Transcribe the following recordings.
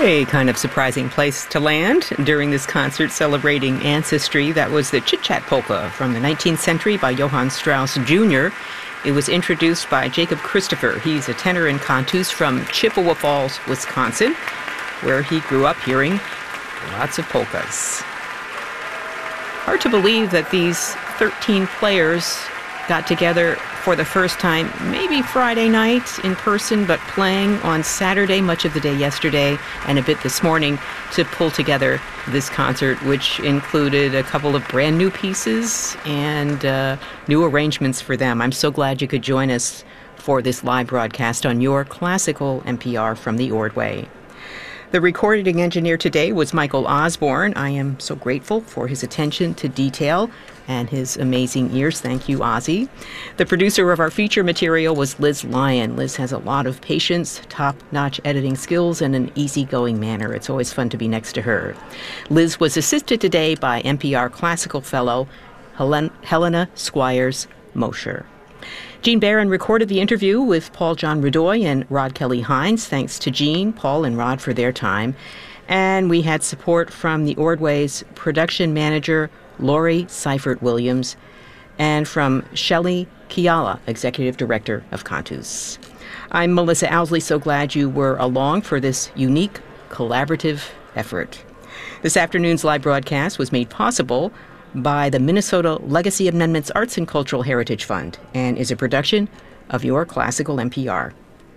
A kind of surprising place to land during this concert celebrating ancestry. That was the Chit Chat Polka from the 19th century by Johann Strauss Jr. It was introduced by Jacob Christopher. He's a tenor and cantus from Chippewa Falls, Wisconsin, where he grew up hearing lots of polkas. Hard to believe that these 13 players got together for the first time, maybe Friday night in person, but playing on Saturday, much of the day yesterday, and a bit this morning to pull together this concert, which included a couple of brand new pieces and new arrangements for them. I'm so glad you could join us for this live broadcast on your classical NPR from the Ordway. The recording engineer today was Michael Osborne. I am so grateful for his attention to detail and his amazing ears. Thank you, Ozzy. The producer of our feature material was Liz Lyon. Liz has a lot of patience, top-notch editing skills, and an easygoing manner. It's always fun to be next to her. Liz was assisted today by NPR Classical Fellow Helena Squires Mosher. Gene Barron recorded the interview with Paul John Rudoy and Rod Kelly Hines. Thanks to Gene, Paul, and Rod for their time. And we had support from the Ordway's production manager, Lori Seifert-Williams, and from Shelley Kiala, executive director of Cantus. I'm Melissa Owsley, so glad you were along for this unique collaborative effort. This afternoon's live broadcast was made possible by the Minnesota Legacy Amendments Arts and Cultural Heritage Fund and is a production of your Classical NPR.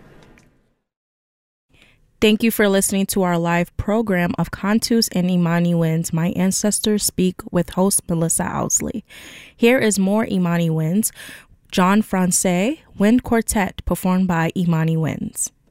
Thank you for listening to our live program of Cantus and Imani Winds, My Ancestors Speak with host Melissa Owsley. Here is more Imani Winds, John Francais Wind Quartet performed by Imani Winds.